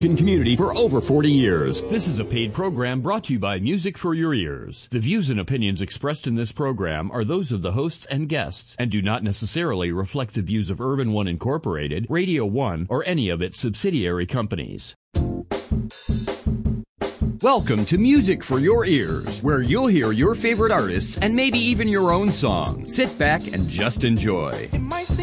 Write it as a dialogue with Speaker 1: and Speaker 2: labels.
Speaker 1: community for over 40 years. This is a paid program brought to you by Music for Your Ears. The views and opinions expressed in this program are those of the hosts and guests and do not necessarily reflect the views of Urban One Incorporated, Radio One, or any of its subsidiary companies. Welcome to Music for Your Ears, where you'll hear your favorite artists and maybe even your own song. Sit back and just enjoy.